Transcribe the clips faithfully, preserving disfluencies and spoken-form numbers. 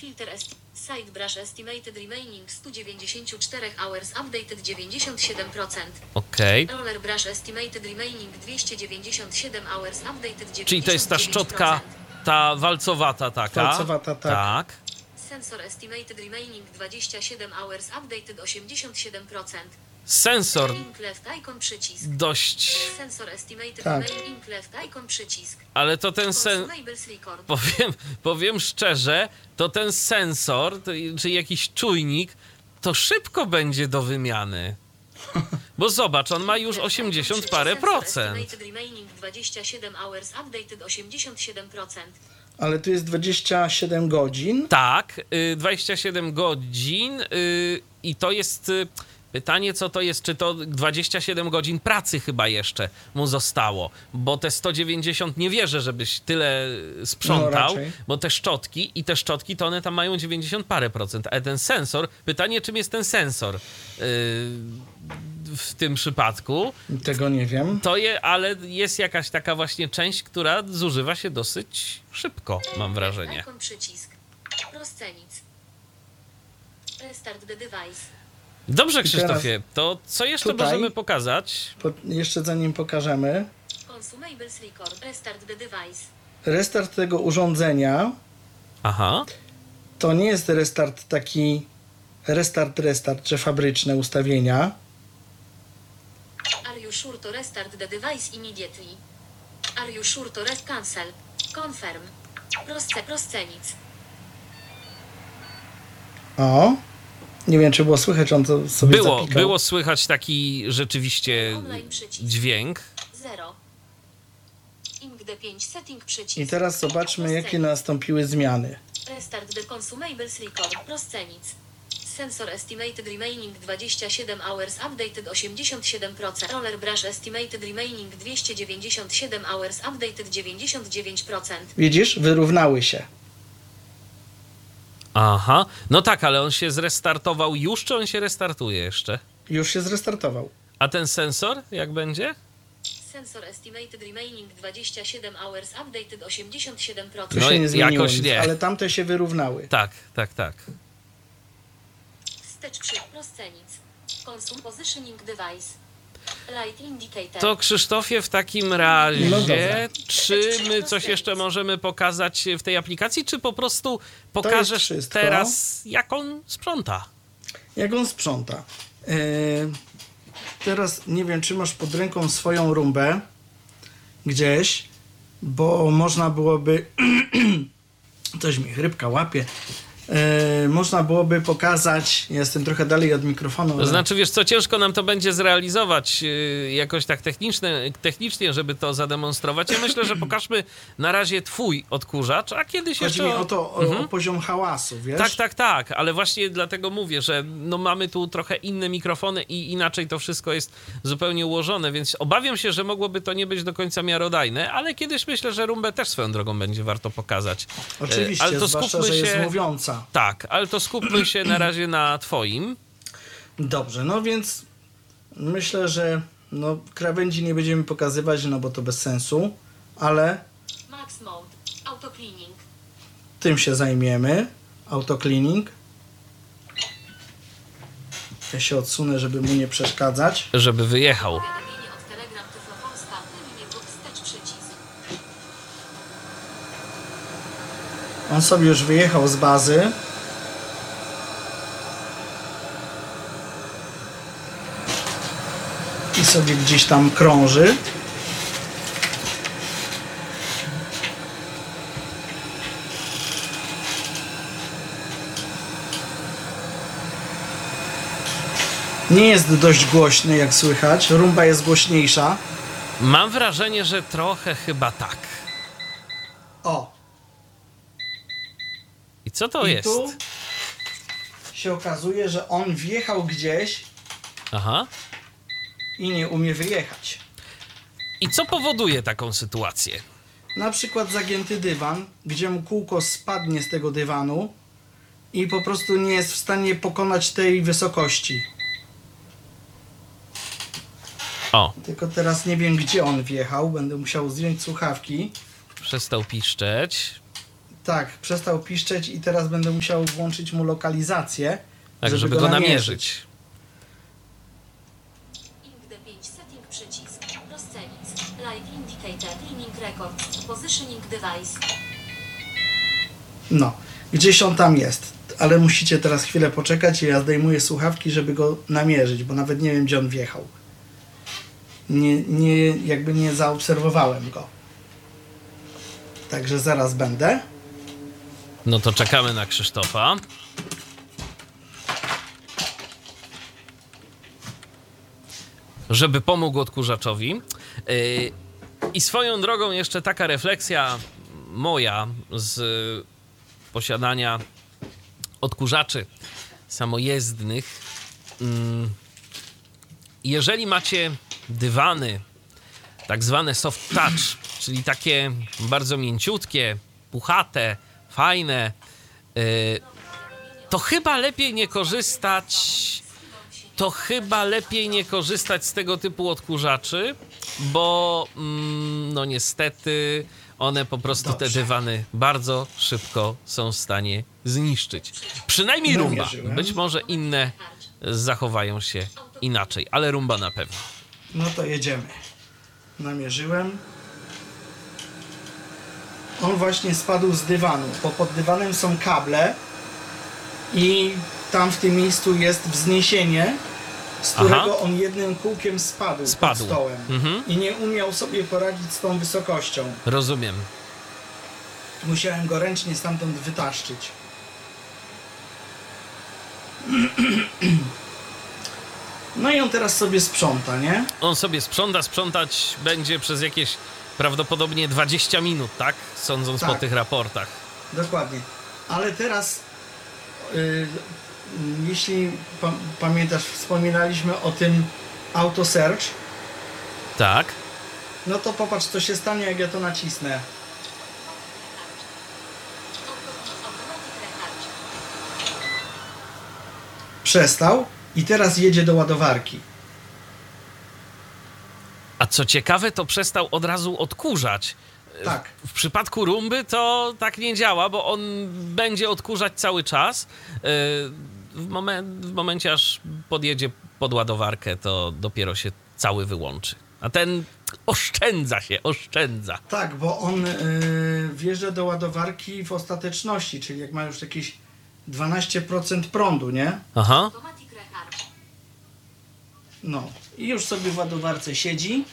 Filter est Side brush estimated remaining sto dziewięćdziesiąt cztery hours updated dziewięćdziesiąt siedem procent. Okej. Okay. Roller brush estimated remaining dwieście dziewięćdziesiąt siedem hours updated dziewięćdziesiąt dziewięć procent. Czyli to jest ta szczotka, ta walcowata taka. Walcowata, tak. Tak. Sensor estimated remaining dwadzieścia siedem hours updated osiemdziesiąt siedem procent. Sensor Link left icon przycisk. dość, Sensor estimated Tak. remaining left icon przycisk. ale to ten sen... Consumables record. Powiem, powiem szczerze, to ten sensor, to, czy jakiś czujnik, to szybko będzie do wymiany. Bo zobacz, on ma już osiemdziesiąt parę procent. Estimated remaining dwadzieścia siedem hours updated osiemdziesiąt siedem procent. Ale tu jest dwadzieścia siedem godzin. Tak, y, dwadzieścia siedem godzin y, i to jest... Y, pytanie, co to jest, czy to dwadzieścia siedem godzin pracy chyba jeszcze mu zostało, bo te sto dziewięćdziesiąt nie wierzę, żebyś tyle sprzątał, No, bo te szczotki i te szczotki to one tam mają dziewięćdziesiąt parę procent, ale ten sensor, pytanie czym jest ten sensor yy, w tym przypadku. Tego nie wiem. To je, ale jest jakaś taka właśnie część, która zużywa się dosyć szybko, mam wrażenie. Icon przycisk. Rozcenic. Restart the device. Dobrze, Krzysztofie, to co jeszcze tutaj możemy pokazać? Po, jeszcze zanim pokażemy, Consumables record. Restart the device. restart tego urządzenia Aha. to nie jest restart taki restart, restart, czy fabryczne ustawienia. Are you sure to restart the device immediately? Are you sure to rest cancel? Confirm. Prosce, proscenic. O, nie wiem, czy było słychać, on to sobie Było, zapikał. było słychać taki rzeczywiście Online przycisk. dźwięk. zero. Ink D pięć setting przycisk. I teraz zobaczmy, jakie nastąpiły zmiany. Restart the consumables record. Proscenic. Sensor estimated remaining dwadzieścia siedem hours updated osiemdziesiąt siedem procent. Roller brush estimated remaining dwieście dziewięćdziesiąt siedem hours updated dziewięćdziesiąt dziewięć procent. Widzisz? Wyrównały się. Aha, no tak, ale on się zrestartował już, czy on się restartuje jeszcze? Już się zrestartował. A ten sensor, jak będzie? Sensor estimated remaining dwadzieścia siedem hours updated osiemdziesiąt siedem Tu procent. No się nie zmieniło jakoś nic, nie. ale tamte się wyrównały. Tak, tak, tak. Wstecz przy proscenic. Consum positioning device. Light indicator. To Krzysztofie, w takim razie, No dobra. czy my coś jeszcze możemy pokazać w tej aplikacji, czy po prostu pokażesz wszystko. teraz, jak on sprząta? Jak on sprząta? Yy, teraz nie wiem, czy masz pod ręką swoją rumbę gdzieś, bo można byłoby coś mi chrypka łapie. Yy, można byłoby pokazać, ja jestem trochę dalej od mikrofonu. To ale- znaczy, wiesz co, ciężko nam to będzie zrealizować yy, jakoś tak techniczne, technicznie, żeby to zademonstrować. Ja myślę, że pokażmy na razie twój odkurzacz, a kiedyś Chodzi jeszcze... mi o to, o, Mhm. o poziom hałasu, wiesz? Tak, tak, tak, ale właśnie dlatego mówię, że no mamy tu trochę inne mikrofony i inaczej to wszystko jest zupełnie ułożone, więc obawiam się, że mogłoby to nie być do końca miarodajne, ale kiedyś myślę, że rumbę też swoją drogą będzie warto pokazać. E, Oczywiście, ale to zwłaszcza, skupmy że się... jest mówiąca. Tak, ale to skupmy się na razie na twoim. Dobrze, no więc myślę, że no, krawędzi nie będziemy pokazywać, no bo to bez sensu, ale Max mode. Auto cleaning. tym się zajmiemy. Autocleaning. Ja się odsunę, żeby mu nie przeszkadzać. Żeby wyjechał. Powiadomienie od Telegram Tyflo Polska. Wymienię lub wstecz przycisk. On sobie już wyjechał z bazy. I sobie gdzieś tam krąży. Nie jest dość głośny, jak słychać. Rumba jest głośniejsza. Mam wrażenie, że trochę chyba tak. O! I co to I jest? tu się okazuje, że on wjechał gdzieś Aha. i nie umie wyjechać. I co powoduje taką sytuację? Na przykład zagięty dywan, gdzie mu kółko spadnie z tego dywanu i po prostu nie jest w stanie pokonać tej wysokości. O, Tylko teraz nie wiem, gdzie on wjechał. Będę musiał zdjąć słuchawki. przestał piszczeć. Tak, przestał piszczeć i teraz będę musiał włączyć mu lokalizację, Tak, żeby, żeby go go namierzyć. namierzyć. Ink D pięć setting przycisk. Proscenic. Live indicator. Cleaning records. Positioning device. No, gdzieś on tam jest, ale musicie teraz chwilę poczekać i ja zdejmuję słuchawki, żeby go namierzyć, bo nawet nie wiem, gdzie on wjechał. Nie, nie, jakby nie zaobserwowałem go. Także zaraz będę. No to czekamy na Krzysztofa. Żeby pomógł odkurzaczowi. Yy, I swoją drogą jeszcze taka refleksja moja z posiadania odkurzaczy samojezdnych. Yy, jeżeli macie dywany, tak zwane soft touch, czyli takie bardzo mięciutkie, puchate, fajne, yy, to chyba lepiej nie korzystać to chyba lepiej nie korzystać z tego typu odkurzaczy, bo mm, no niestety one po prostu Dobrze. te dywany bardzo szybko są w stanie zniszczyć. Przynajmniej rumba. Namierzyłem. Być może inne zachowają się inaczej, ale rumba na pewno. No to jedziemy. Namierzyłem. On właśnie spadł z dywanu, bo pod dywanem są kable i tam w tym miejscu jest wzniesienie, z którego Aha. on jednym kółkiem spadł, Spadł. pod stołem Mhm. i nie umiał sobie poradzić z tą wysokością. Rozumiem. Musiałem go ręcznie stamtąd wytaszczyć. No i on teraz sobie sprząta, nie? On sobie sprząta, sprzątać będzie przez jakieś prawdopodobnie dwadzieścia minut, tak? Sądząc po Tak. tych raportach. Dokładnie. Ale teraz, y, jeśli pa pamiętasz, wspominaliśmy o tym auto search, Tak. no to popatrz, co się stanie, jak ja to nacisnę. Automatic recharge. Przestał i teraz jedzie do ładowarki. A co ciekawe, to przestał od razu odkurzać. Tak. W przypadku rumby to tak nie działa, bo on będzie odkurzać cały czas. Yy, W, momen- w momencie, aż podjedzie pod ładowarkę, to dopiero się cały wyłączy. A ten oszczędza się, oszczędza. Tak, bo on y, wjeżdża do ładowarki w ostateczności, czyli jak ma już jakieś dwanaście procent prądu, nie? Aha. Automatic recharge. No. I już sobie w ładowarce siedzi.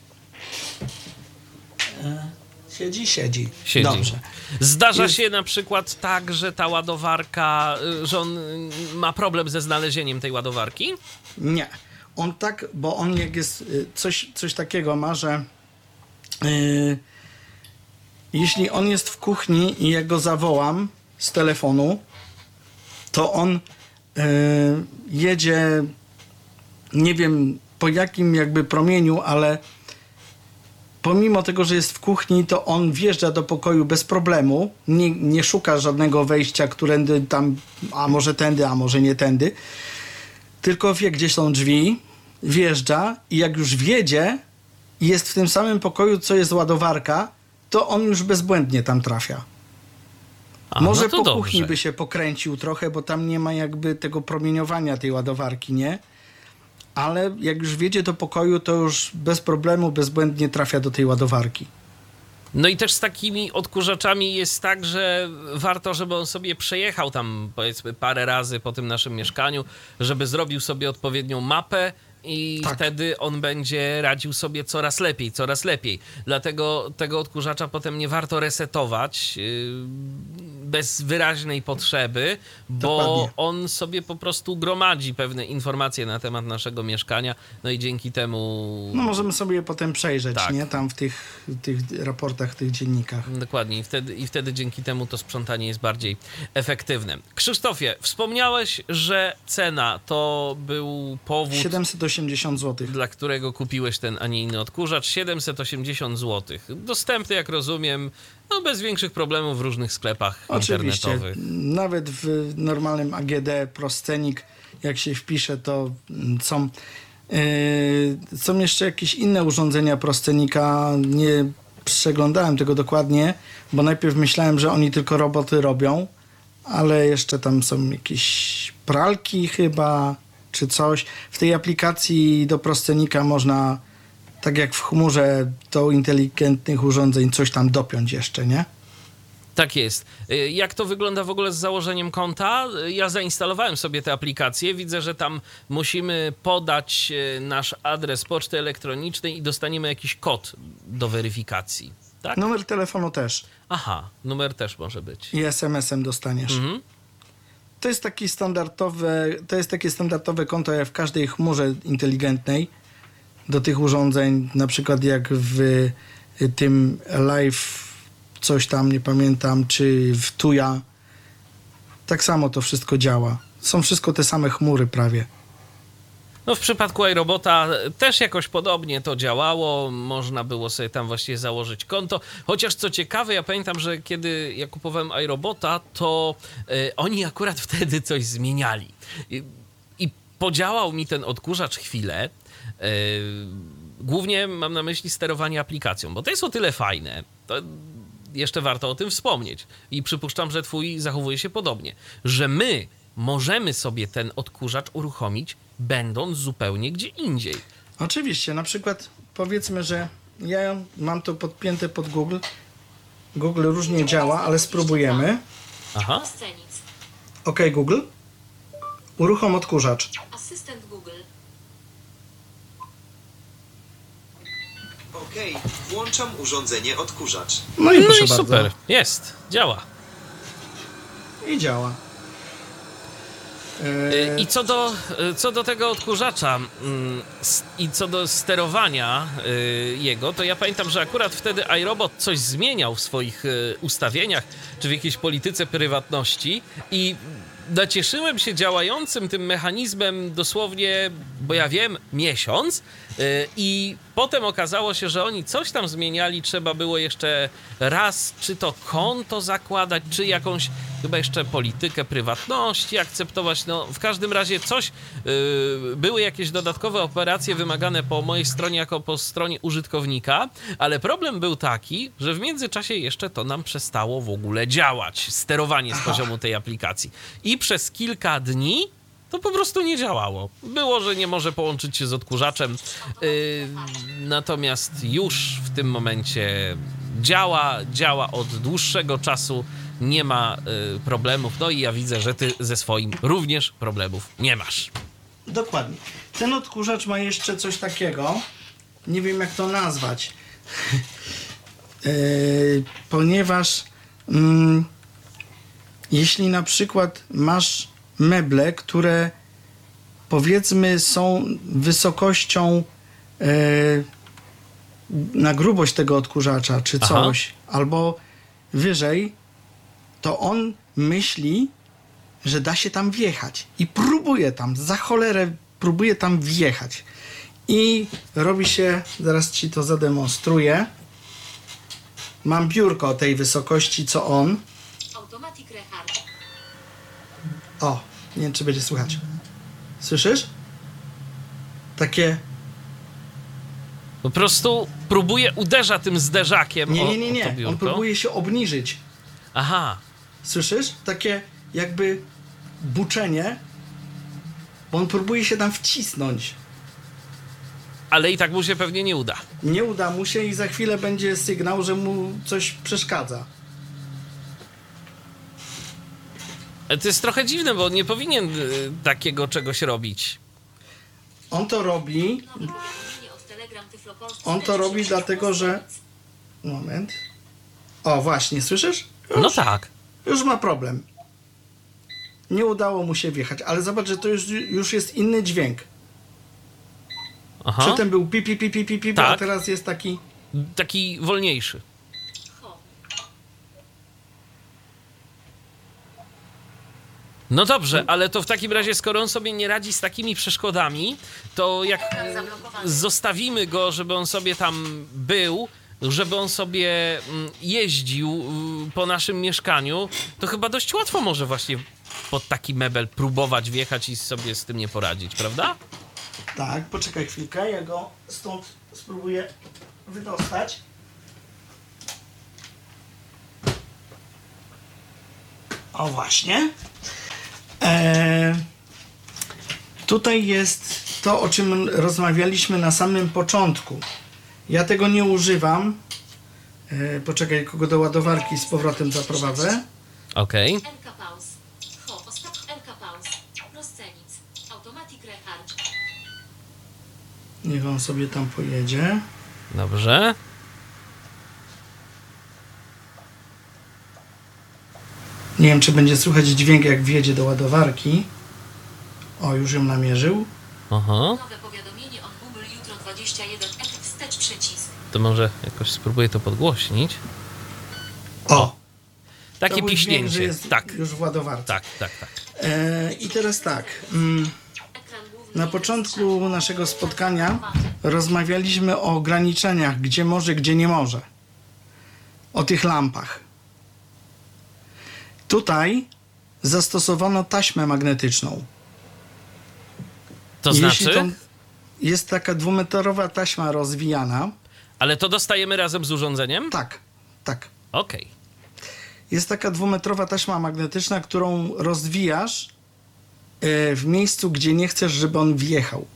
E, siedzi, siedzi. Siedzi. Dobrze. Zdarza Jest- się na przykład tak, że ta ładowarka, y, że on y, ma problem ze znalezieniem tej ładowarki? Nie. On tak, bo on jak jest, y, coś, coś takiego ma, że y, jeśli on jest w kuchni i ja go zawołam z telefonu, to on y, jedzie, nie wiem po jakim jakby promieniu, ale pomimo tego, że jest w kuchni, to on wjeżdża do pokoju bez problemu, nie, nie szuka żadnego wejścia, którędy tam, a może tędy, a może nie tędy, tylko wie, gdzie są drzwi, wjeżdża i jak już wjedzie i jest w tym samym pokoju, co jest ładowarka, to on już bezbłędnie tam trafia. A, Może no to po dobrze. kuchni by się pokręcił trochę, bo tam nie ma jakby tego promieniowania tej ładowarki, nie? Ale jak już wjedzie do pokoju, to już bez problemu, bezbłędnie trafia do tej ładowarki. No i też z takimi odkurzaczami jest tak, że warto, żeby on sobie przejechał tam powiedzmy parę razy po tym naszym mieszkaniu, żeby zrobił sobie odpowiednią mapę i Tak. wtedy on będzie radził sobie coraz lepiej, coraz lepiej. Dlatego tego odkurzacza potem nie warto resetować yy, bez wyraźnej potrzeby, bo Dokładnie. on sobie po prostu gromadzi pewne informacje na temat naszego mieszkania, no i dzięki temu... No możemy sobie je potem przejrzeć, Tak. nie? Tam w tych, tych raportach, tych dziennikach. Dokładnie, i wtedy, i wtedy dzięki temu to sprzątanie jest bardziej efektywne. Krzysztofie, wspomniałeś, że cena to był powód, siedemset osiemdziesiąt złotych. dla którego kupiłeś ten, a nie inny odkurzacz. siedemset osiemdziesiąt złotych. Dostępny, jak rozumiem, no bez większych problemów w różnych sklepach Oczywiście. internetowych. Nawet w normalnym A G D Proscenic, jak się wpisze, to mm, są, yy, są jeszcze jakieś inne urządzenia Proscenica, nie przeglądałem tego dokładnie, bo najpierw myślałem, że oni tylko roboty robią, ale jeszcze tam są jakieś pralki chyba, czy coś. W tej aplikacji do proscenika można, tak jak w chmurze do inteligentnych urządzeń, coś tam dopiąć jeszcze, nie? Tak jest. Y, Jak to wygląda w ogóle z założeniem konta? Y, Ja zainstalowałem sobie tę aplikację. Widzę, że tam musimy podać y, nasz adres poczty elektronicznej i dostaniemy jakiś kod do weryfikacji. Tak? Numer telefonu też Aha, numer też może być. i es em esem dostaniesz. Mhm. To jest taki standardowe, to jest takie standardowe konto jak w każdej chmurze inteligentnej do tych urządzeń, na przykład jak w y, tym Live coś tam, nie pamiętam, czy w Tuya. Tak samo to wszystko działa. Są wszystko te same chmury prawie. No w przypadku iRobota też jakoś podobnie to działało. Można było sobie tam właściwie założyć konto. Chociaż co ciekawe, ja pamiętam, że kiedy ja kupowałem iRobota, to y, oni akurat wtedy coś zmieniali. I, i podziałał mi ten odkurzacz chwilę. Y, głównie mam na myśli sterowanie aplikacją, bo to jest o tyle fajne. To jeszcze warto o tym wspomnieć. I przypuszczam, że twój zachowuje się podobnie. Że my możemy sobie ten odkurzacz uruchomić, będąc zupełnie gdzie indziej. Oczywiście, na przykład powiedzmy, że ja mam to podpięte pod Google. Google różnie działa, ale spróbujemy. Aha. Proscenic. OK Google, uruchom odkurzacz. Asystent Google. Okej, włączam urządzenie odkurzacz. No i No proszę i bardzo. super. Jest. Działa. I działa. Y, I co do, y, co do tego odkurzacza mm, s- i co do sterowania y, jego, to ja pamiętam, że akurat wtedy iRobot coś zmieniał w swoich y, ustawieniach, czy w jakiejś polityce prywatności i nacieszyłem się działającym tym mechanizmem dosłownie, bo ja wiem, miesiąc y, i potem okazało się, że oni coś tam zmieniali, trzeba było jeszcze raz, czy to konto zakładać, czy jakąś chyba jeszcze politykę prywatności akceptować, no w każdym razie coś, yy, były jakieś dodatkowe operacje wymagane po mojej stronie jako po stronie użytkownika, ale problem był taki, że w międzyczasie jeszcze to nam przestało w ogóle działać, sterowanie z poziomu tej aplikacji i przez kilka dni to po prostu nie działało. Było, że nie może połączyć się z odkurzaczem, yy, natomiast już w tym momencie działa, działa od dłuższego czasu, nie ma y, problemów. No i ja widzę, że ty ze swoim również problemów nie masz. Dokładnie. Ten odkurzacz ma jeszcze coś takiego. Nie wiem, jak to nazwać. yy, ponieważ mm, jeśli na przykład masz meble, które powiedzmy są wysokością yy, na grubość tego odkurzacza, czy Aha. coś, albo wyżej, to on myśli, że da się tam wjechać i próbuje tam, za cholerę próbuje tam wjechać i robi się, zaraz ci to zademonstruję, mam biurko o tej wysokości co on, Automatic Rehard. o, nie wiem czy będzie słychać, słyszysz? Takie, Po prostu próbuje, uderza tym zderzakiem nie, o, nie, nie, o to nie, biurko. on próbuje się obniżyć, Aha, słyszysz? Takie jakby buczenie, bo on próbuje się tam wcisnąć. ale i tak mu się pewnie nie uda. Nie uda mu się i za chwilę będzie sygnał, że mu coś przeszkadza. Ale to jest trochę dziwne, bo on nie powinien y, takiego czegoś robić. On to robi, Nowe powiadomienie od Telegram Tyflo Polski. on to robi dlatego, że... Moment. O, właśnie, słyszysz? Już, No tak. już ma problem. Nie udało mu się wjechać, ale zobacz, że to już, już jest inny dźwięk. Aha. Przedtem był pi, pi, pi, pi, pi, pi, a Tak. teraz jest taki... Taki wolniejszy. Home. No dobrze, ale to w takim razie, skoro on sobie nie radzi z takimi przeszkodami, to jak Zablokowany. zostawimy go, żeby on sobie tam był, żeby on sobie mm, jeździł mm, po naszym mieszkaniu, to chyba dość łatwo może właśnie pod taki mebel próbować wjechać i sobie z tym nie poradzić, prawda? Tak, poczekaj chwilkę, ja go stąd spróbuję wydostać. O właśnie. E, tutaj jest to, o czym rozmawialiśmy na samym początku. Ja tego nie używam. E, poczekaj, kogo do ładowarki z powrotem zaprowadzę. Okej. N K Pause. Ho, ostatni N K Pause. Proscenic. Automatic Recharge. Niech on sobie tam pojedzie. Dobrze. Nie wiem, czy będzie słychać dźwięk, jak wjedzie do ładowarki. O, już ją namierzył. Aha. Nowe powiadomienie od Google jutro dwadzieścia jeden. Etyk wstecz przycisk. To może jakoś spróbuję to podgłośnić. O! Takie to był dźwięk, że piśnięcie. jest Tak, już w ładowarce. tak, tak, tak. E, I teraz tak. Mm, Ekran główny. na jeden początku z naszego spotkania rozmawialiśmy o ograniczeniach, gdzie może, gdzie nie może. O tych lampach. Tutaj zastosowano taśmę magnetyczną. To Jeśli znaczy? to jest taka dwumetrowa taśma rozwijana. Ale to dostajemy razem z urządzeniem? Tak, tak. Okej. Jest taka dwumetrowa taśma magnetyczna, którą rozwijasz e, w miejscu, gdzie nie chcesz, żeby on wjechał.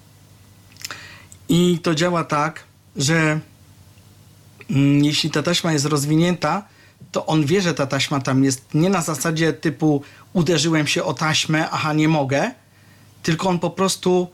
I to działa tak, że mm, jeśli ta taśma jest rozwinięta, to on wie, że ta taśma tam jest nie na zasadzie typu uderzyłem się o taśmę, aha, nie mogę, tylko on po prostu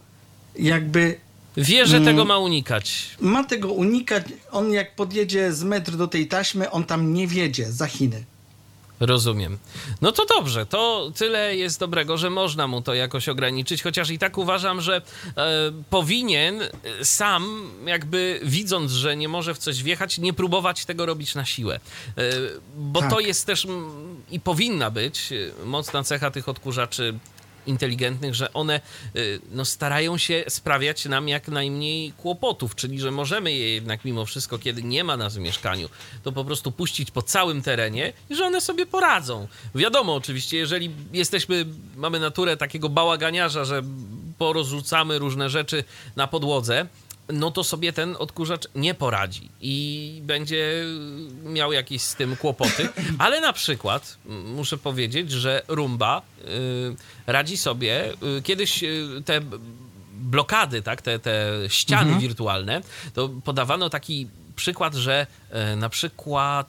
jakby Wie, że Mm. tego ma unikać. ma tego unikać. On jak podjedzie z metr do tej taśmy, on tam nie wjedzie za Chiny. Rozumiem. No to dobrze, to tyle jest dobrego, że można mu to jakoś ograniczyć, chociaż i tak uważam, że e, powinien sam, jakby widząc, że nie może w coś wjechać, nie próbować tego robić na siłę. E, bo Tak. to jest też m, i powinna być e, mocna cecha tych odkurzaczy inteligentnych, że one y, no, starają się sprawiać nam jak najmniej kłopotów, czyli że możemy je jednak mimo wszystko, kiedy nie ma nas w mieszkaniu, to po prostu puścić po całym terenie i że one sobie poradzą. Wiadomo oczywiście, jeżeli jesteśmy, mamy naturę takiego bałaganiarza, że porozrzucamy różne rzeczy na podłodze, no to sobie ten odkurzacz nie poradzi i będzie miał jakieś z tym kłopoty. Ale na przykład m, muszę powiedzieć, że Roomba y, radzi sobie. Y, kiedyś y, te b- blokady, tak, te, te ściany Mhm. wirtualne, to podawano taki przykład, że y, na przykład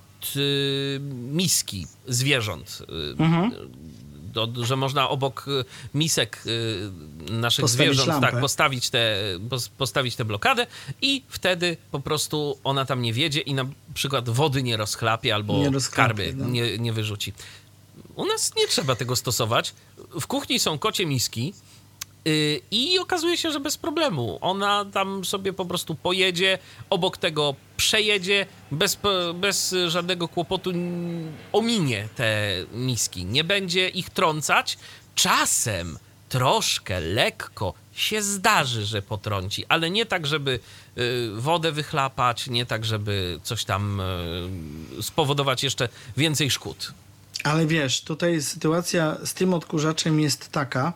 y, miski zwierząt, y, Mhm. do, że można obok y, misek y, naszych Postawić zwierząt lampę. tak, postawić tę pos- postawić tę blokadę i wtedy po prostu ona tam nie wjedzie i na przykład wody nie rozchlapie albo Nie rozchlapie, karby no. nie, nie wyrzuci. U nas nie trzeba tego stosować. W kuchni są kocie miski yy, i okazuje się, że bez problemu. Ona tam sobie po prostu pojedzie, obok tego przejedzie, bez, p- bez żadnego kłopotu n- ominie te miski. Nie będzie ich trącać. Czasem troszkę, lekko się zdarzy, że potrąci, ale nie tak, żeby y, wodę wychlapać, nie tak, żeby coś tam y, spowodować jeszcze więcej szkód. Ale wiesz, tutaj sytuacja z tym odkurzaczem jest taka,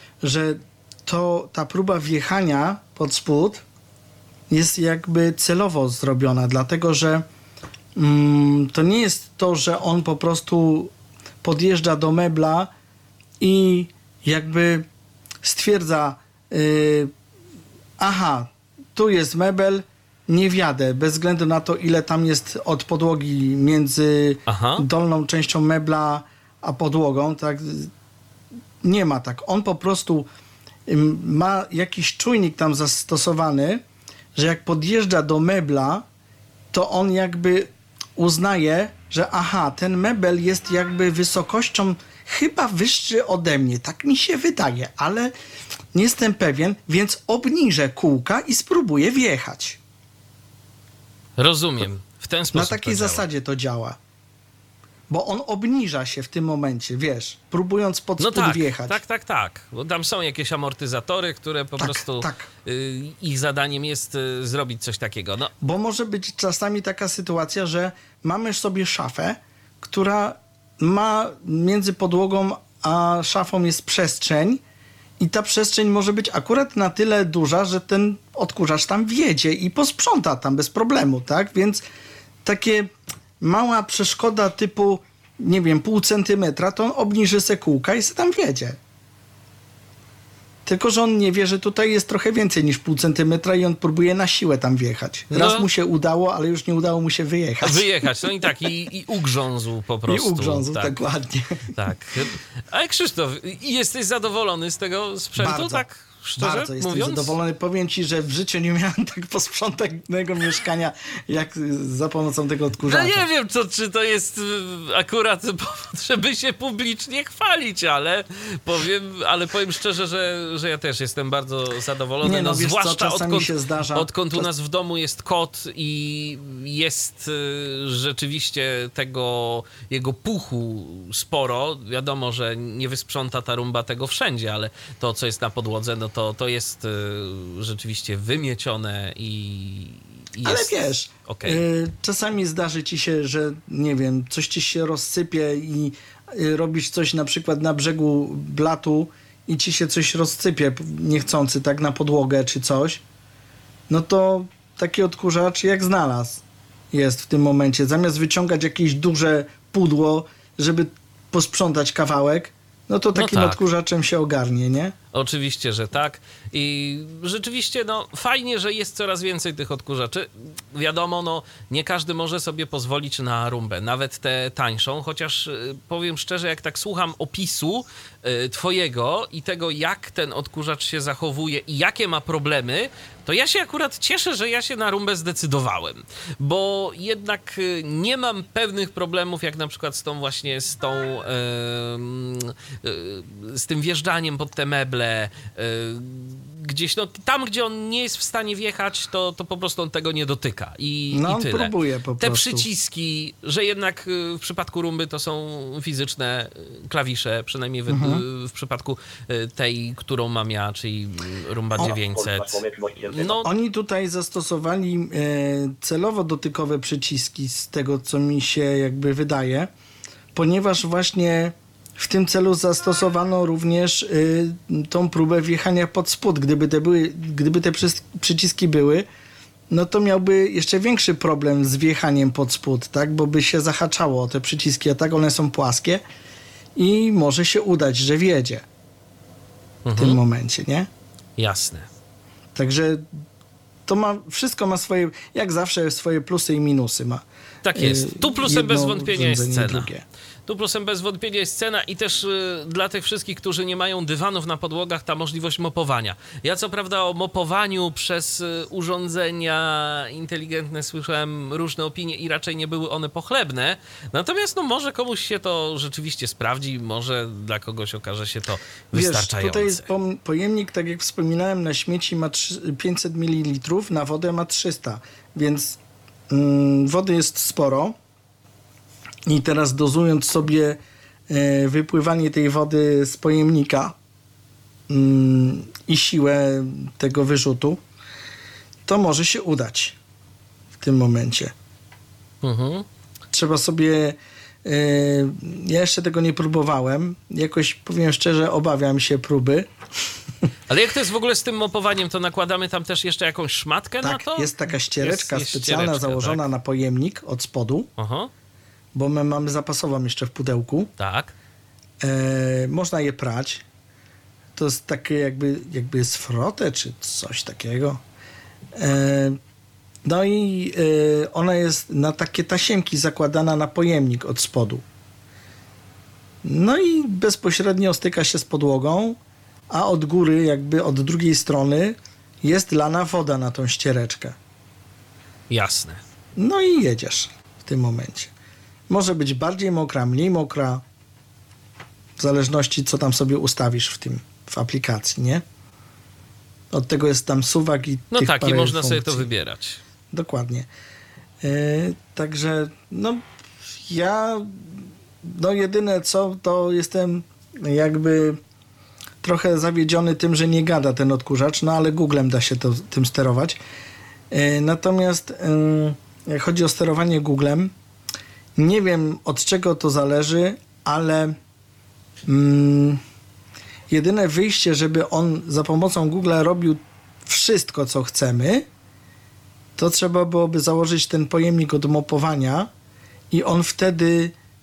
że to ta próba wjechania pod spód jest jakby celowo zrobiona, dlatego że mm, to nie jest to, że on po prostu podjeżdża do mebla i jakby stwierdza yy, aha, tu jest mebel, nie wjadę, bez względu na to, ile tam jest od podłogi między Aha. dolną częścią mebla a podłogą, tak? Nie ma tak. On po prostu ym, ma jakiś czujnik tam zastosowany, że jak podjeżdża do mebla, to on jakby uznaje, że aha, ten mebel jest jakby wysokością chyba wyższy ode mnie. Tak mi się wydaje, ale nie jestem pewien, więc obniżę kółka i spróbuję wjechać. Rozumiem. W ten sposób Na takiej to działa. zasadzie to działa. Bo on obniża się w tym momencie, wiesz, próbując pod No spód tak, wjechać. tak, tak, tak. Bo tam są jakieś amortyzatory, które po Tak, prostu tak. y, ich zadaniem jest y, zrobić coś takiego. No, Bo może być czasami taka sytuacja, że mamy sobie szafę, która ma między podłogą a szafą jest przestrzeń i ta przestrzeń może być akurat na tyle duża, że ten odkurzacz tam wjedzie i posprząta tam bez problemu, tak? Więc takie mała przeszkoda typu nie wiem, pół centymetra, to on obniży se kółka i se tam wjedzie. Tylko że on nie wie, że tutaj jest trochę więcej niż pół centymetra i on próbuje na siłę tam wjechać. Raz No. mu się udało, ale już nie udało mu się wyjechać. Wyjechać, no i tak, i, i ugrzązł po I prostu. ugrzązł, tak. dokładnie. Tak. Ale Krzysztof, jesteś zadowolony z tego sprzętu, Bardzo. tak szczerze Bardzo jestem mówiąc? zadowolony. Powiem ci, że w życiu nie miałem tak posprzątanego mieszkania, jak za pomocą tego No odkurzacza. nie wiem, co, czy to jest y, akurat powód, żeby się publicznie chwalić, ale powiem, ale powiem szczerze, że, że ja też jestem bardzo zadowolony. Nie, no wiesz co, zwłaszcza czasami odkąd, się zdarza- odkąd u czas- nas w domu jest kot i jest y, rzeczywiście tego jego puchu sporo. Wiadomo, że nie wysprząta ta rumba tego wszędzie, ale to, co jest na podłodze, no to, to jest y, rzeczywiście wymiecione i, i Ale jest... wiesz, okej. y, czasami zdarzy ci się, że nie wiem, coś ci się rozsypie i y, robisz coś na przykład na brzegu blatu i ci się coś rozsypie niechcący, tak na podłogę czy coś, no to taki odkurzacz jak znalazł jest w tym momencie. Zamiast wyciągać jakieś duże pudło, żeby posprzątać kawałek, no to takim tak. odkurzaczem się ogarnie, nie? Oczywiście, że tak. I rzeczywiście, no, fajnie, że jest coraz więcej tych odkurzaczy. Wiadomo, no, nie każdy może sobie pozwolić na rumbę, nawet tę tańszą, chociaż y, powiem szczerze, jak tak słucham opisu y, twojego i tego, jak ten odkurzacz się zachowuje i jakie ma problemy, to ja się akurat cieszę, że ja się na rumbę zdecydowałem, bo jednak y, nie mam pewnych problemów, jak na przykład z tą właśnie, z tą, y, y, z tym wjeżdżaniem pod te meble, gdzieś, no tam, gdzie on nie jest w stanie wjechać, to, to po prostu on tego nie dotyka i, No i on tyle. próbuje po Te prostu. przyciski, że jednak y, w przypadku rumby to są fizyczne y, klawisze, przynajmniej w, Mhm. y, w przypadku y, tej, którą mam ja, czyli y, rumba dziewięćset. No, Oni tutaj zastosowali e, celowo dotykowe przyciski z tego, co mi się jakby wydaje, ponieważ właśnie w tym celu zastosowano również y, tą próbę wjechania pod spód. Gdyby te, były, gdyby te przy, przyciski były, no to miałby jeszcze większy problem z wjechaniem pod spód, tak? Bo by się zahaczało o te przyciski, a tak one są płaskie i może się udać, że wjedzie w mhm, tym momencie, nie? jasne. Także to ma, wszystko ma swoje, jak zawsze, swoje plusy i minusy ma. Tak jest. Tu plusem Jedno bez wątpienia jest urządzenie, cena. drugie. Tu plusem bez wątpienia jest cena i też y, dla tych wszystkich, którzy nie mają dywanów na podłogach, ta możliwość mopowania. Ja co prawda o mopowaniu przez y, urządzenia inteligentne słyszałem różne opinie i raczej nie były one pochlebne. Natomiast no może komuś się to rzeczywiście sprawdzi, może dla kogoś okaże się to Wiesz, wystarczające. tutaj jest pom- pojemnik, tak jak wspominałem, na śmieci ma trzy- pięćset mililitrów, na wodę ma trzysta, więc mm, wody jest sporo. I teraz dozując sobie e, wypływanie tej wody z pojemnika mm, i siłę tego wyrzutu, to może się udać w tym momencie. Mhm. Trzeba sobie... e, ja jeszcze tego nie próbowałem. Jakoś, powiem szczerze, obawiam się próby. Ale jak to jest w ogóle z tym mopowaniem, to nakładamy tam też jeszcze jakąś szmatkę na Tak, to? jest taka ściereczka Jest- jest specjalna ściereczka, założona tak. na pojemnik od spodu, Aha, bo my mamy zapasową jeszcze w pudełku. tak. E, można je prać. To jest takie jakby, jakby z frotę, czy coś takiego. E, no i e, ona jest na takie tasiemki zakładana na pojemnik od spodu. No i bezpośrednio styka się z podłogą, a od góry, jakby od drugiej strony, jest lana woda na tą ściereczkę. Jasne. No i jedziesz w tym momencie. Może być bardziej mokra, mniej mokra, w zależności co tam sobie ustawisz w tym, w aplikacji, nie? Od tego jest tam suwak i No tych tak, i parę można sobie funkcji. to wybierać. Dokładnie. E, także, no, ja, no jedyne co, to jestem jakby trochę zawiedziony tym, że nie gada ten odkurzacz, no ale Googlem da się to, tym sterować. E, natomiast e, jak chodzi o sterowanie Googlem, nie wiem od czego to zależy, ale mm, jedyne wyjście, żeby on za pomocą Google'a robił wszystko, co chcemy, to trzeba byłoby założyć ten pojemnik od mopowania i on wtedy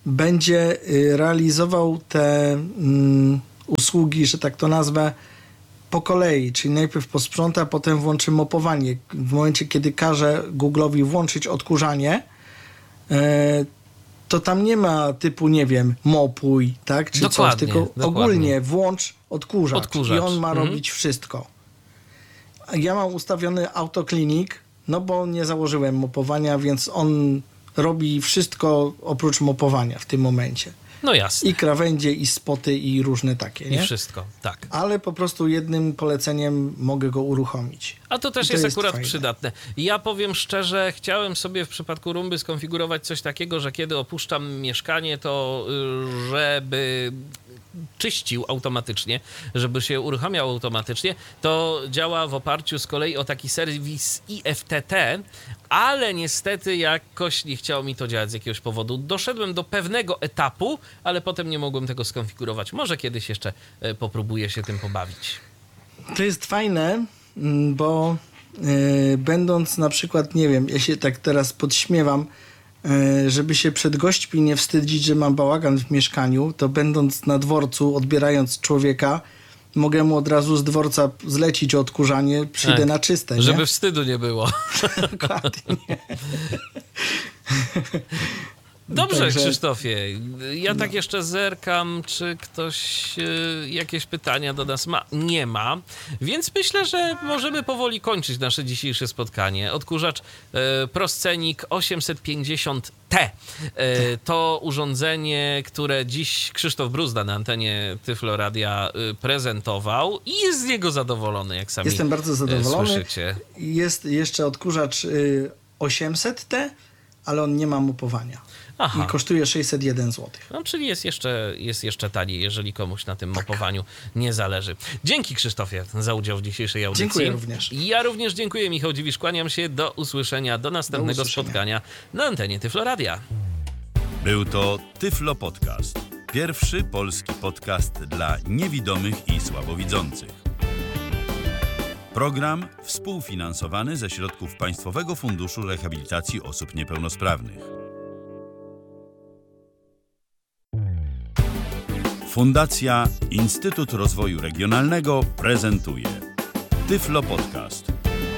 będzie y, realizował te mm, usługi, że tak to nazwę, po kolei, czyli najpierw posprząta, potem włączy mopowanie. W momencie, kiedy każe Google'owi włączyć odkurzanie, y, to tam nie ma typu, nie wiem, mopuj, tak, czy Dokładnie, coś, tylko dokładnie. ogólnie włącz odkurzacz, Odkurzacz. i on ma Mhm. robić wszystko. Ja mam ustawiony autoklinik, no bo nie założyłem mopowania, więc on robi wszystko oprócz mopowania w tym momencie. No jasne. I krawędzie, i spoty, i różne takie, I nie? wszystko, tak. Ale po prostu jednym poleceniem mogę go uruchomić. A to też I to jest, jest akurat fajne. przydatne. Ja powiem szczerze, chciałem sobie w przypadku Rumby skonfigurować coś takiego, że kiedy opuszczam mieszkanie, to y, żeby czyścił automatycznie, żeby się uruchamiał automatycznie, to działa w oparciu z kolei o taki serwis I F T T, ale niestety jakoś nie chciało mi to działać z jakiegoś powodu. Doszedłem do pewnego etapu, ale potem nie mogłem tego skonfigurować. Może kiedyś jeszcze y, popróbuję się tym pobawić. To jest fajne, mm, bo y, będąc na przykład, nie wiem, ja się tak teraz podśmiewam, y, żeby się przed gośćmi nie wstydzić, że mam bałagan w mieszkaniu, to będąc na dworcu, odbierając człowieka, mogę mu od razu z dworca zlecić odkurzanie, przyjdę Tak, na czyste, nie? żeby wstydu nie było. Dokładnie. Dobrze, Także- Krzysztofie. Ja tak jeszcze zerkam, czy ktoś y, jakieś pytania do nas ma. Nie ma. Więc myślę, że możemy powoli kończyć nasze dzisiejsze spotkanie. Odkurzacz y, Proscenik osiemset pięćdziesiąt T. Y, to urządzenie, które dziś Krzysztof Bruzda na antenie Tyflo Radia y, prezentował i jest z niego zadowolony, jak sami Jestem bardzo y, zadowolony. słyszycie. Jest jeszcze odkurzacz y, osiemset T, ale on nie ma mopowania. Aha. I kosztuje sześćset jeden złotych. No, czyli jest jeszcze, jest jeszcze taniej, jeżeli komuś na tym mopowaniu nie zależy. Dzięki, Krzysztofie, za udział w dzisiejszej audycji. Dziękuję również. Ja również dziękuję, Michał Dziwisz. Kłaniam się, do usłyszenia, do następnego Do usłyszenia. spotkania na antenie Tyflo Radia. Był to Tyflo Podcast. Pierwszy polski podcast dla niewidomych i słabowidzących. Program współfinansowany ze środków Państwowego Funduszu Rehabilitacji Osób Niepełnosprawnych. Fundacja Instytut Rozwoju Regionalnego prezentuje Tyflo Podcast.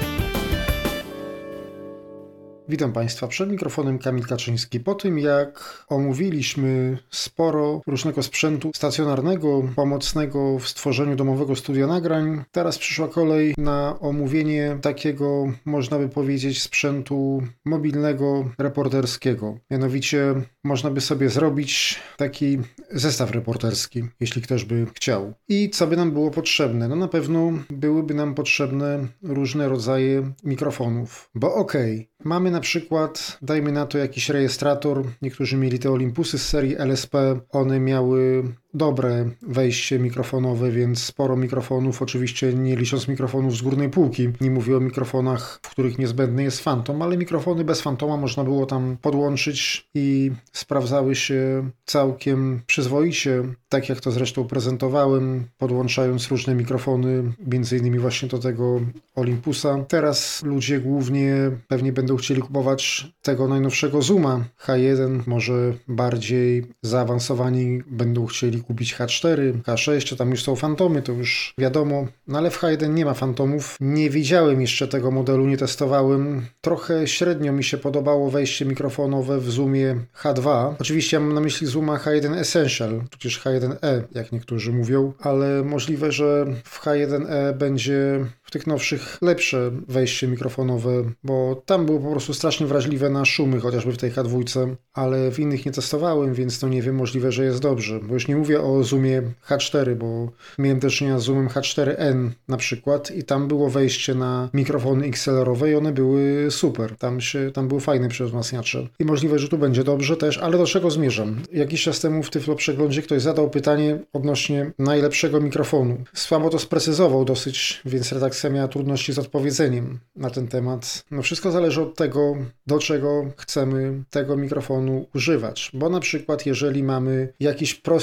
Witam Państwa, przed mikrofonem Kamil Kaczyński. Po tym jak omówiliśmy sporo różnego sprzętu stacjonarnego, pomocnego w stworzeniu domowego studia nagrań, teraz przyszła kolej na omówienie takiego, można by powiedzieć, sprzętu mobilnego, reporterskiego. Mianowicie można by sobie zrobić taki zestaw reporterski, jeśli ktoś by chciał. I co by nam było potrzebne? No na pewno byłyby nam potrzebne różne rodzaje mikrofonów, bo okej, okay, mamy na przykład, dajmy na to jakiś rejestrator, niektórzy mieli te Olympusy z serii L S P, one miały dobre wejście mikrofonowe, więc sporo mikrofonów, oczywiście nie licząc mikrofonów z górnej półki. Nie mówię o mikrofonach, w których niezbędny jest fantom, ale mikrofony bez fantoma można było tam podłączyć i sprawdzały się całkiem przyzwoicie, tak jak to zresztą prezentowałem, podłączając różne mikrofony, między innymi właśnie do tego Olympusa. Teraz ludzie głównie pewnie będą chcieli kupować tego najnowszego Zooma H jeden, może bardziej zaawansowani będą chcieli kupić H cztery, H sześć, a tam już są fantomy, to już wiadomo. No ale w H jeden nie ma fantomów. Nie widziałem jeszcze tego modelu, nie testowałem. Trochę średnio mi się podobało wejście mikrofonowe w Zoomie H dwa. Oczywiście ja mam na myśli Zooma H jeden Essential, tudzież H jeden E, jak niektórzy mówią, ale możliwe, że w H jeden E będzie w tych nowszych lepsze wejście mikrofonowe, bo tam było po prostu strasznie wrażliwe na szumy, chociażby w tej H dwa, ale w innych nie testowałem, więc to nie wiem, możliwe, że jest dobrze. Bo już nie mówię o Zoomie H cztery, bo miałem też czynienia z Zoomem H cztery N na przykład i tam było wejście na mikrofony X L R-owe i one były super. Tam, się, tam były fajne przewzmacniacze. I możliwe, że tu będzie dobrze też, ale do czego zmierzam? Jakiś czas temu w Tyflo Przeglądzie ktoś zadał pytanie odnośnie najlepszego mikrofonu. Słabo to sprecyzował dosyć, więc redakcja miała trudności z odpowiedzeniem na ten temat. No wszystko zależy od tego, do czego chcemy tego mikrofonu używać. Bo na przykład jeżeli mamy jakiś prosty mikrofon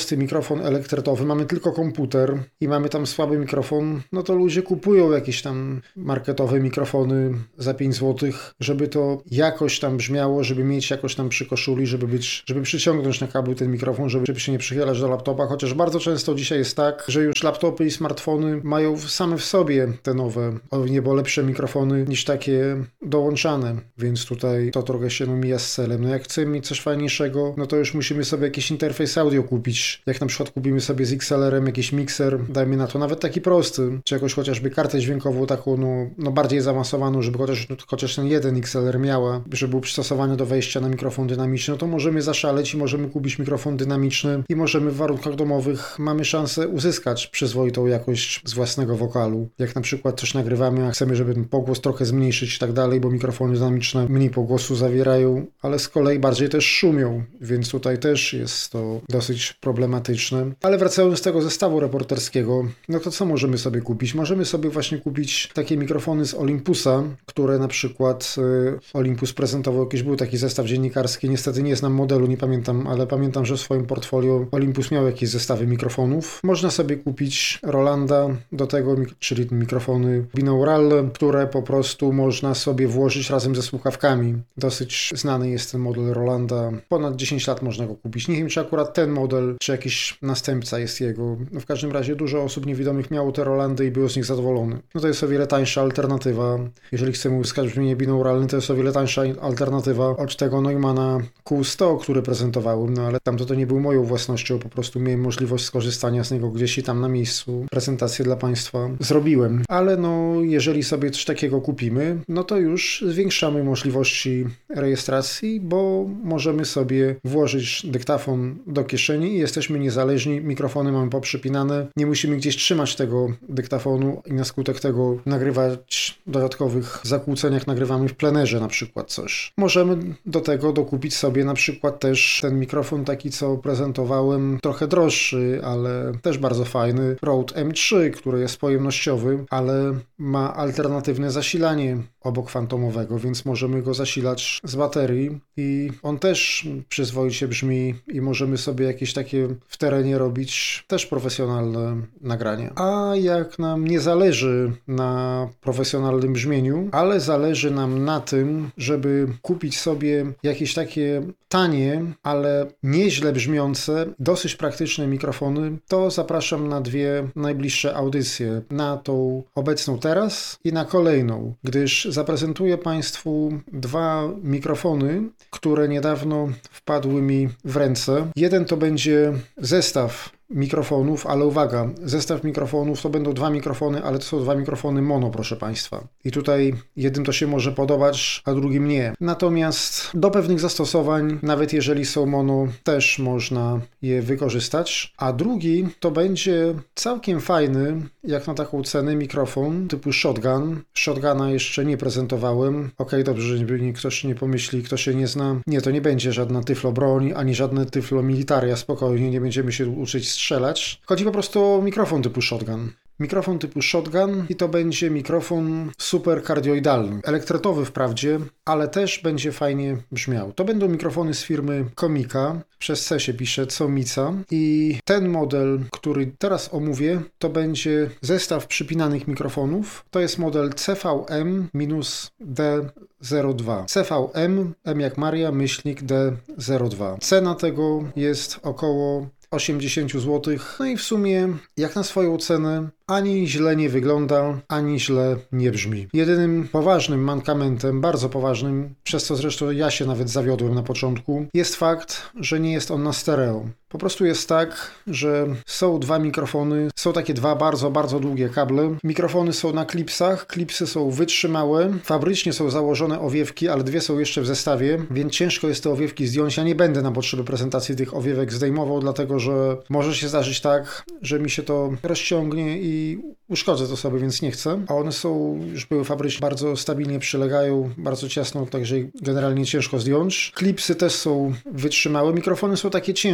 mikrofon elektretowy, mamy tylko komputer i mamy tam słaby mikrofon, no to ludzie kupują jakieś tam marketowe mikrofony za pięć złotych, żeby to jakoś tam brzmiało, żeby mieć jakoś tam przy koszuli, żeby być, żeby przyciągnąć na kablu ten mikrofon, żeby, żeby się nie przychylać do laptopa, chociaż bardzo często dzisiaj jest tak, że już laptopy i smartfony mają same w sobie te nowe, o niebo lepsze mikrofony niż takie dołączane, więc tutaj to trochę się no mija z celem. No jak chcemy mieć coś fajniejszego, no to już musimy sobie jakiś interfejs audio kupić. Jak na przykład kupimy sobie z X L R-em jakiś mikser, dajmy na to nawet taki prosty, czy jakoś chociażby kartę dźwiękową taką no, no bardziej zaawansowaną, żeby chociaż, chociaż ten jeden X L R miała, żeby był przystosowany do wejścia na mikrofon dynamiczny, no to możemy zaszaleć i możemy kupić mikrofon dynamiczny i możemy w warunkach domowych mamy szansę uzyskać przyzwoitą jakość z własnego wokalu. Jak na przykład coś nagrywamy, a chcemy, żeby ten pogłos trochę zmniejszyć i tak dalej, bo mikrofony dynamiczne mniej pogłosu zawierają, ale z kolei bardziej też szumią, więc tutaj też jest to dosyć problematyczne. Ale wracając z tego zestawu reporterskiego, no to co możemy sobie kupić? Możemy sobie właśnie kupić takie mikrofony z Olympusa, które na przykład y, Olympus prezentował, jakiś był taki zestaw dziennikarski, niestety nie znam modelu, nie pamiętam, ale pamiętam, że w swoim portfolio Olympus miał jakieś zestawy mikrofonów. Można sobie kupić Rolanda do tego, czyli mikrofony binauralne, które po prostu można sobie włożyć razem ze słuchawkami. Dosyć znany jest ten model Rolanda, ponad dziesięć lat można go kupić. Nie wiem, czy akurat ten model, czy jakiś następca jest jego. No w każdym razie dużo osób niewidomych miało te Rolandy i było z nich zadowolony. No to jest o wiele tańsza alternatywa. Jeżeli chcemy uzyskać brzmienie binauralne, to jest o wiele tańsza alternatywa od tego Neumana Q sto, który prezentowałem, no ale tamto to nie był moją własnością, po prostu miałem możliwość skorzystania z niego gdzieś i tam na miejscu. Prezentację dla Państwa zrobiłem. Ale no, jeżeli sobie coś takiego kupimy, no to już zwiększamy możliwości rejestracji, bo możemy sobie włożyć dyktafon do kieszeni i jesteśmy niezależni, mikrofony mamy poprzypinane, nie musimy gdzieś trzymać tego dyktafonu i na skutek tego nagrywać dodatkowych zakłóceń, jak nagrywamy w plenerze na przykład coś. Możemy do tego dokupić sobie na przykład też ten mikrofon taki, co prezentowałem, trochę droższy, ale też bardzo fajny, Rode M trzy, który jest pojemnościowy, ale ma alternatywne zasilanie obok fantomowego, więc możemy go zasilać z baterii i on też przyzwoicie brzmi i możemy sobie jakieś takie w terenie robić też profesjonalne nagrania. A jak nam nie zależy na profesjonalnym brzmieniu, ale zależy nam na tym, żeby kupić sobie jakieś takie tanie, ale nieźle brzmiące, dosyć praktyczne mikrofony, to zapraszam na dwie najbliższe audycje. Na tą obecną teraz i na kolejną, gdyż zaprezentuję Państwu dwa mikrofony, które niedawno wpadły mi w ręce. Jeden to będzie zestaw mikrofonów, ale uwaga, zestaw mikrofonów to będą dwa mikrofony, ale to są dwa mikrofony mono, proszę Państwa. I tutaj jednym to się może podobać, a drugim nie. Natomiast do pewnych zastosowań, nawet jeżeli są mono, też można je wykorzystać. A drugi to będzie całkiem fajny, jak na taką cenę, mikrofon typu shotgun. Shotguna jeszcze nie prezentowałem. Okej, dobrze, żeby ktoś nie pomyśli, kto się nie zna. Nie, to nie będzie żadna tyflo broń, ani żadne tyflo militaria, spokojnie, nie będziemy się uczyć strzelać. Chodzi po prostu o mikrofon typu shotgun. Mikrofon typu shotgun i to będzie mikrofon super kardioidalny. Elektretowy wprawdzie, ale też będzie fajnie brzmiał. To będą mikrofony z firmy Komika. Przez C się pisze Comica. I ten model, który teraz omówię, to będzie zestaw przypinanych mikrofonów. To jest model C V M D zero dwa. C V M, M jak Maria, myślnik D zero dwa. Cena tego jest około osiemdziesiąt złotych. No i w sumie, jak na swoją cenę, ani źle nie wygląda, ani źle nie brzmi. Jedynym poważnym mankamentem, bardzo poważnym, przez co zresztą ja się nawet zawiodłem na początku, jest fakt, że nie jest on na stereo. Po prostu jest tak, że są dwa mikrofony, są takie dwa bardzo, bardzo długie kable. Mikrofony są na klipsach, klipsy są wytrzymałe, fabrycznie są założone owiewki, ale dwie są jeszcze w zestawie, więc ciężko jest te owiewki zdjąć. Ja nie będę na potrzeby prezentacji tych owiewek zdejmował, dlatego że może się zdarzyć tak, że mi się to rozciągnie i uszkodzę to sobie, więc nie chcę. A one są, już były fabrycznie, bardzo stabilnie przylegają, bardzo ciasno, także generalnie ciężko zdjąć. Klipsy też są wytrzymałe, mikrofony są takie ciężkie,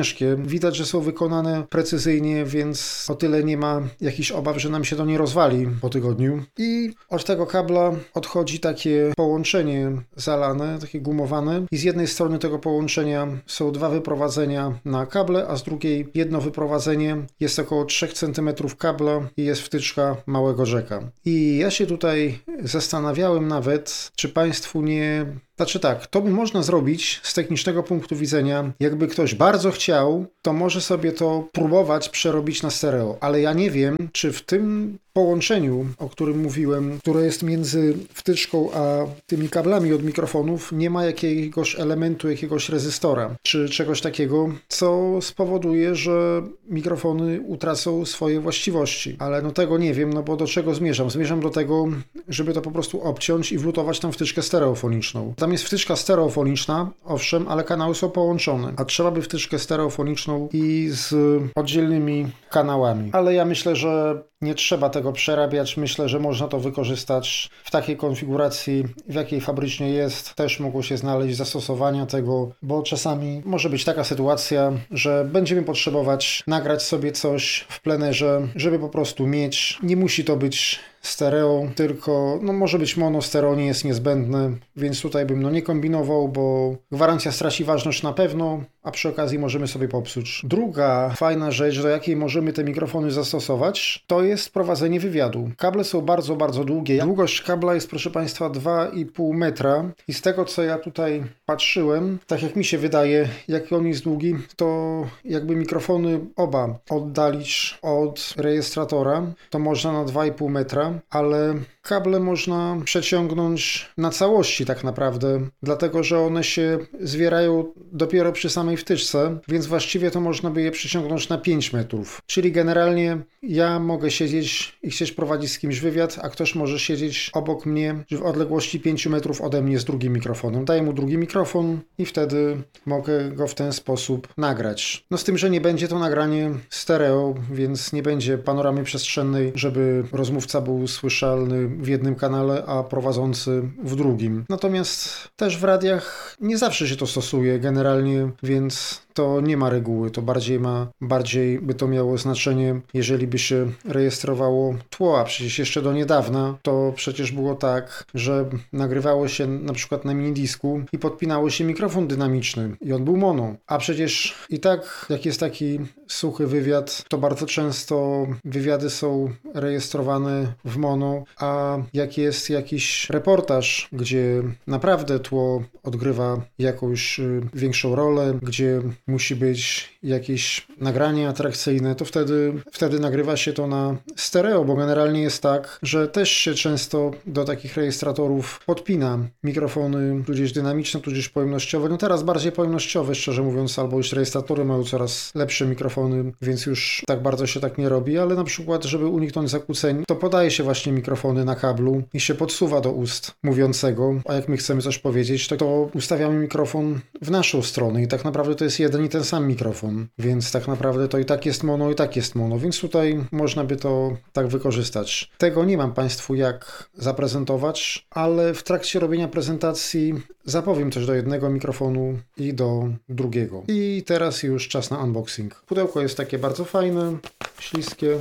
widać, że są wykonane precyzyjnie, więc o tyle nie ma jakichś obaw, że nam się to nie rozwali po tygodniu. I od tego kabla odchodzi takie połączenie zalane, takie gumowane i z jednej strony tego połączenia są dwa wyprowadzenia na kable, a z drugiej jedno wyprowadzenie, jest około trzy centymetry kabla i jest wtyczka małego jacka. I ja się tutaj zastanawiałem nawet, czy Państwu nie... Znaczy tak, to by można zrobić z technicznego punktu widzenia, jakby ktoś bardzo chciał, to może sobie to próbować przerobić na stereo, ale ja nie wiem, czy w tym połączeniu, o którym mówiłem, które jest między wtyczką a tymi kablami od mikrofonów, nie ma jakiegoś elementu, jakiegoś rezystora, czy czegoś takiego, co spowoduje, że mikrofony utracą swoje właściwości. Ale no tego nie wiem, no bo do czego zmierzam? Zmierzam do tego, żeby to po prostu obciąć i wlutować tam wtyczkę stereofoniczną. Tam jest wtyczka stereofoniczna, owszem, ale kanały są połączone, a trzeba by wtyczkę stereofoniczną i z oddzielnymi kanałami. Ale ja myślę, że nie trzeba tego przerabiać. Myślę, że można to wykorzystać w takiej konfiguracji, w jakiej fabrycznie jest. Też mogą się znaleźć zastosowania tego, bo czasami może być taka sytuacja, że będziemy potrzebować nagrać sobie coś w plenerze, żeby po prostu mieć. Nie musi to być stereo, tylko no może być mono, stereo nie jest niezbędne, więc tutaj bym no nie kombinował, bo gwarancja straci ważność na pewno, a przy okazji możemy sobie popsuć. Druga fajna rzecz, do jakiej możemy te mikrofony zastosować, to jest prowadzenie wywiadu. Kable są bardzo, bardzo długie. Długość kabla jest, proszę Państwa, dwa i pół metra i z tego, co ja tutaj patrzyłem, tak jak mi się wydaje, jaki on jest długi, to jakby mikrofony oba oddalić od rejestratora, to można na dwa i pół metra, ale kable można przeciągnąć na całości tak naprawdę, dlatego że one się zwierają dopiero przy samej wtyczce, więc właściwie to można by je przeciągnąć na pięć metrów. Czyli generalnie ja mogę siedzieć i chcieć prowadzić z kimś wywiad, a ktoś może siedzieć obok mnie w odległości pięć metrów ode mnie z drugim mikrofonem. Daję mu drugi mikrofon i wtedy mogę go w ten sposób nagrać. No z tym, że nie będzie to nagranie stereo, więc nie będzie panoramy przestrzennej, żeby rozmówca był słyszalny w jednym kanale, a prowadzący w drugim. Natomiast też w radiach nie zawsze się to stosuje generalnie, więc to nie ma reguły, to bardziej ma, bardziej by to miało znaczenie, jeżeli by się rejestrowało tło, a przecież jeszcze do niedawna to przecież było tak, że nagrywało się na przykład na minidisku i podpinało się mikrofon dynamiczny i on był mono, a przecież i tak jak jest taki suchy wywiad, to bardzo często wywiady są rejestrowane w mono, a jak jest jakiś reportaż, gdzie naprawdę tło odgrywa jakąś większą rolę, gdzie musi być jakieś nagranie atrakcyjne, to wtedy, wtedy nagrywa się to na stereo, bo generalnie jest tak, że też się często do takich rejestratorów podpina mikrofony, tudzież dynamiczne, tudzież pojemnościowe. No teraz bardziej pojemnościowe, szczerze mówiąc, albo już rejestratory mają coraz lepsze mikrofony, więc już tak bardzo się tak nie robi, ale na przykład, żeby uniknąć zakłóceń, to podaje się właśnie mikrofony na kablu i się podsuwa do ust mówiącego, a jak my chcemy coś powiedzieć, to, to ustawiamy mikrofon w naszą stronę i tak naprawdę to jest jeden i ten sam mikrofon, więc tak naprawdę to i tak jest mono, i tak jest mono, więc tutaj można by to tak wykorzystać. Tego nie mam Państwu jak zaprezentować, ale w trakcie robienia prezentacji zapowiem coś do jednego mikrofonu i do drugiego. I teraz już czas na unboxing. Pudełko jest takie bardzo fajne, śliskie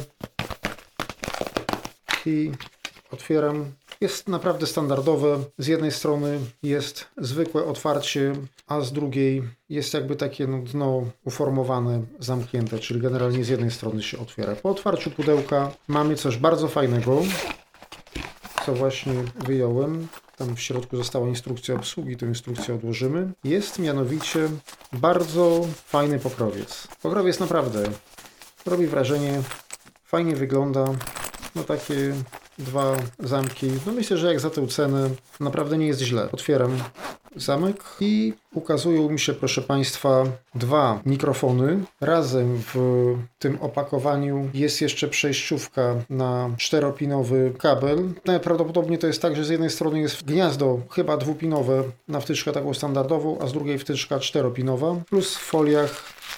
i otwieram. Jest naprawdę standardowe. Z jednej strony jest zwykłe otwarcie, a z drugiej jest jakby takie no, dno uformowane, zamknięte, czyli generalnie z jednej strony się otwiera. Po otwarciu pudełka mamy coś bardzo fajnego, co właśnie wyjąłem. Tam w środku została instrukcja obsługi, tę instrukcję odłożymy. Jest mianowicie bardzo fajny pokrowiec. Pokrowiec naprawdę robi wrażenie, fajnie wygląda. No takie dwa zamki. No myślę, że jak za tę cenę naprawdę nie jest źle. Otwieram zamek i ukazują mi się, proszę Państwa, dwa mikrofony. Razem w tym opakowaniu jest jeszcze przejściówka na czteropinowy kabel. Najprawdopodobniej to jest tak, że z jednej strony jest gniazdo chyba dwupinowe na wtyczkę taką standardową, a z drugiej wtyczka czteropinowa. Plus w foliach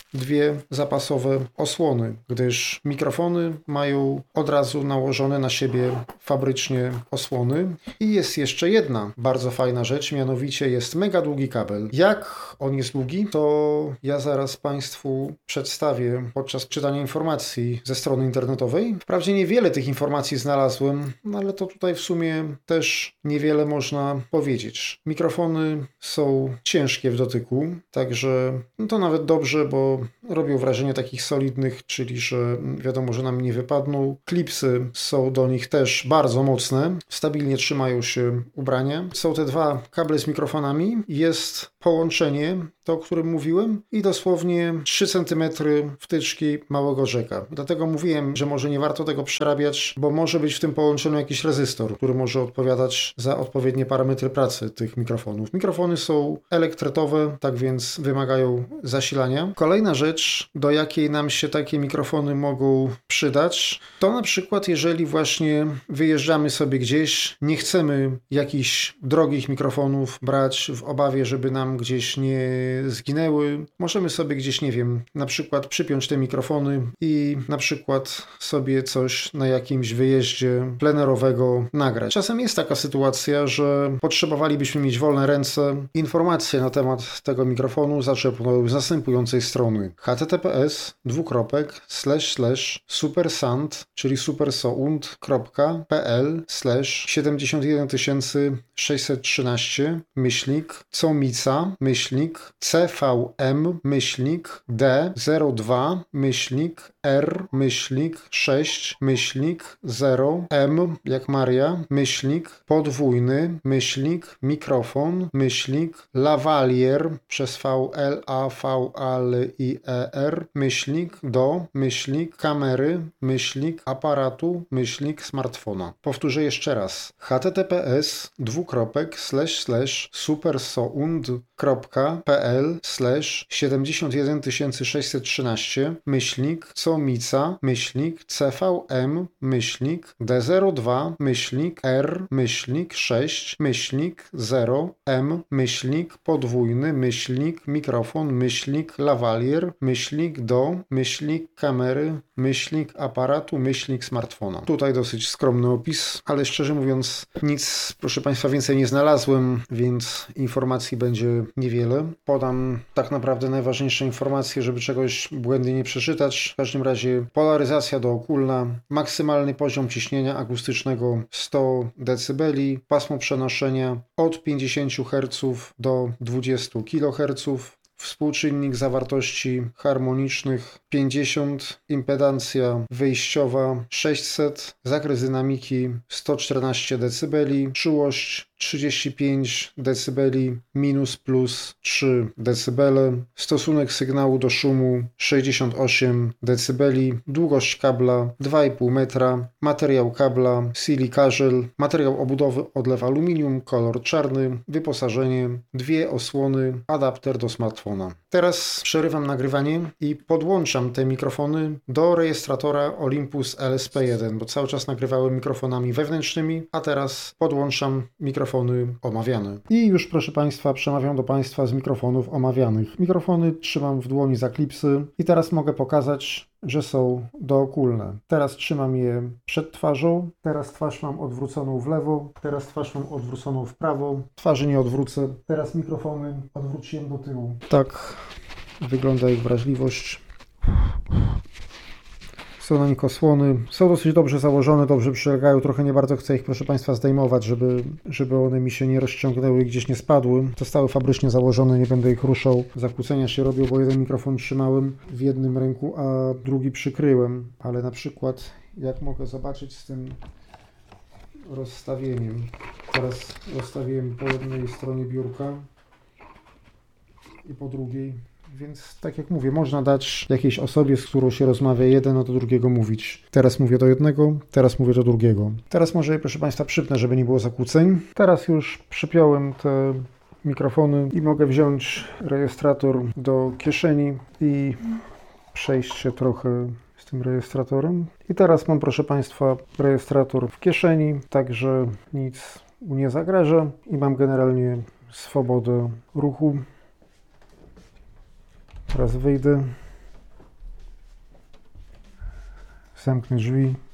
dwie zapasowe osłony, gdyż mikrofony mają od razu nałożone na siebie fabrycznie osłony. I jest jeszcze jedna bardzo fajna rzecz, mianowicie jest mega długi kabel. Jak on jest długi, to ja zaraz Państwu przedstawię podczas czytania informacji ze strony internetowej. Wprawdzie niewiele tych informacji znalazłem, no ale to tutaj w sumie też niewiele można powiedzieć. Mikrofony są ciężkie w dotyku, także no to nawet dobrze, bo robią wrażenie takich solidnych, czyli że wiadomo, że nam nie wypadną. Klipsy są do nich też bardzo mocne, stabilnie trzymają się ubrania. Są te dwa kable z mikrofonami, jest połączenie, to o którym mówiłem, i dosłownie trzy centymetry wtyczki małego rzeka. Dlatego mówiłem, że może nie warto tego przerabiać, bo może być w tym połączeniu jakiś rezystor, który może odpowiadać za odpowiednie parametry pracy tych mikrofonów. Mikrofony są elektretowe, tak więc wymagają zasilania. Kolejna rzecz, do jakiej nam się takie mikrofony mogą przydać, to na przykład jeżeli właśnie wyjeżdżamy sobie gdzieś, nie chcemy jakichś drogich mikrofonów brać w obawie, żeby nam gdzieś nie zginęły. Możemy sobie gdzieś, nie wiem, na przykład przypiąć te mikrofony i na przykład sobie coś na jakimś wyjeździe plenerowego nagrać. Czasem jest taka sytuacja, że potrzebowalibyśmy mieć wolne ręce. Informacje na temat tego mikrofonu zaczerpnąłem z następującej strony: https dwukropek slash slash supersound, czyli supersound.pl slash siedemdziesiąt jeden tysięcy sześćset trzynaście myślnik comica myślnik cvm myślnik d zero dwa myślnik r myślnik sześć myślnik zero m jak Maria myślnik podwójny myślnik mikrofon myślnik lavalier przez v l a v a l i e r myślnik do myślnik kamery myślnik aparatu myślnik smartfona. Powtórzę jeszcze raz: https dwukropek slash slash supersound.pl slash siedemdziesiąt jeden tysięcy sześćset trzynaście myślnik comica myślnik cvm myślnik d zero dwa myślnik r myślnik sześć myślnik zero m myślnik podwójny myślnik mikrofon myślnik lavalier myślnik do myślnik kamery myślnik aparatu myślnik smartfona. Tutaj dosyć skromny opis, ale szczerze mówiąc nic, proszę Państwa, więcej nie znalazłem, więc informacji będzie niewiele. Podam tak naprawdę najważniejsze informacje, żeby czegoś błędnie nie przeczytać. W każdym razie polaryzacja dookólna, maksymalny poziom ciśnienia akustycznego sto decybeli, pasmo przenoszenia od pięćdziesiąt herców do dwadzieścia kiloherców, współczynnik zawartości harmonicznych pięćdziesiąt, impedancja wyjściowa sześćset, zakres dynamiki sto czternaście decybeli, czułość trzydzieści pięć decybeli, minus plus trzy decybele, stosunek sygnału do szumu sześćdziesiąt osiem decybeli, długość kabla dwa i pół metra, materiał kabla silikarzel, materiał obudowy odlew aluminium, kolor czarny, wyposażenie dwie osłony, adapter do smartfona. Teraz przerywam nagrywanie i podłączam te mikrofony do rejestratora Olympus L S P jeden, bo cały czas nagrywałem mikrofonami wewnętrznymi, a teraz podłączam mikrofony omawiane. I już, proszę Państwa, przemawiam do Państwa z mikrofonów omawianych. Mikrofony trzymam w dłoni za klipsy i teraz mogę pokazać, że są dookólne. Teraz trzymam je przed twarzą, teraz twarz mam odwróconą w lewo, teraz twarz mam odwróconą w prawo, twarzy nie odwrócę, teraz mikrofony odwróciłem do tyłu. Tak wygląda ich wrażliwość. Są na nich osłony, są dosyć dobrze założone, dobrze przylegają, trochę nie bardzo chcę ich, proszę Państwa, zdejmować, żeby, żeby one mi się nie rozciągnęły i gdzieś nie spadły. Zostały fabrycznie założone, nie będę ich ruszał. Zakłócenia się robią, bo jeden mikrofon trzymałem w jednym ręku, a drugi przykryłem. Ale na przykład, jak mogę zobaczyć z tym rozstawieniem. Teraz rozstawiłem po jednej stronie biurka i po drugiej. Więc tak jak mówię, można dać jakiejś osobie, z którą się rozmawia, jeden a do drugiego mówić. Teraz mówię do jednego, teraz mówię do drugiego. Teraz może, proszę Państwa, przypnę, żeby nie było zakłóceń. Teraz już przypiąłem te mikrofony i mogę wziąć rejestrator do kieszeni i przejść się trochę z tym rejestratorem. I teraz mam, proszę Państwa, rejestrator w kieszeni, także nic mu nie zagraża i mam generalnie swobodę ruchu. Teraz wyjdę zamknę drzwi.